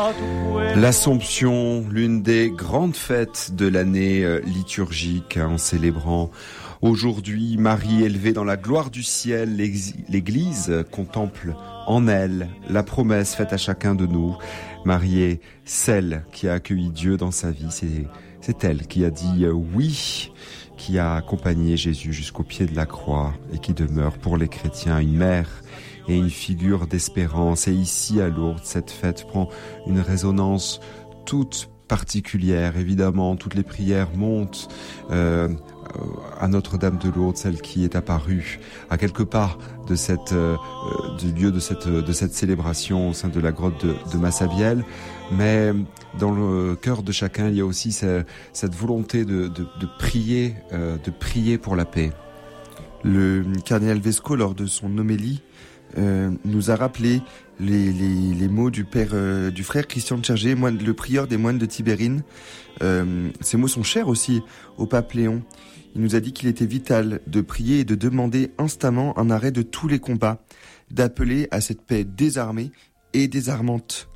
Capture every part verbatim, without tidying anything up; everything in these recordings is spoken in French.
L'Assomption, l'une des grandes fêtes de l'année liturgique, en célébrant aujourd'hui Marie élevée dans la gloire du ciel. L'Église contemple en elle la promesse faite à chacun de nous. Marie est celle qui a accueilli Dieu dans sa vie. C'est, c'est elle qui a dit oui, qui a accompagné Jésus jusqu'au pied de la croix et qui demeure pour les chrétiens une mère et une figure d'espérance. Et ici à Lourdes, cette fête prend une résonance toute particulière. Évidemment, toutes les prières montent euh, à Notre-Dame de Lourdes, celle qui est apparue à quelques pas de cette euh, du lieu de cette de cette célébration au sein de la grotte de, de Massabielle. Mais dans le cœur de chacun, il y a aussi cette, cette volonté de, de, de prier, euh, de prier pour la paix. Le cardinal Vesco, lors de son homélie, Euh, nous a rappelé les, les, les mots du père, euh, du frère Christian de Chergé, moine, le prieur des moines de Tibérine. Euh, ces mots sont chers aussi au pape Léon. Il nous a dit qu'il était vital de prier et de demander instamment un arrêt de tous les combats, d'appeler à cette paix désarmée et désarmante.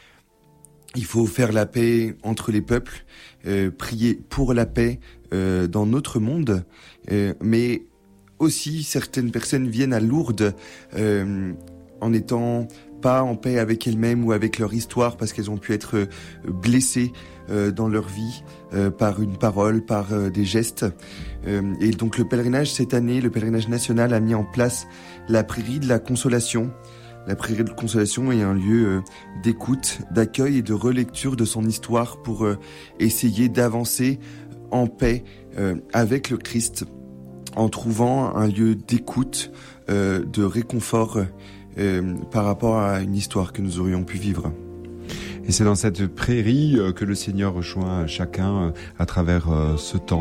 Il faut faire la paix entre les peuples, euh, prier pour la paix euh, dans notre monde, euh, mais aussi, certaines personnes viennent à Lourdes euh, en étant pas en paix avec elles-mêmes ou avec leur histoire parce qu'elles ont pu être euh, blessées euh, dans leur vie euh, par une parole, par euh, des gestes. Euh, et donc le pèlerinage cette année, le pèlerinage national a mis en place la prairie de la Consolation. La prairie de la Consolation est un lieu euh, d'écoute, d'accueil et de relecture de son histoire pour euh, essayer d'avancer en paix euh, avec le Christ, en trouvant un lieu d'écoute, euh, de réconfort euh, par rapport à une histoire que nous aurions pu vivre. Et c'est dans cette prairie que le Seigneur rejoint chacun à travers ce temps.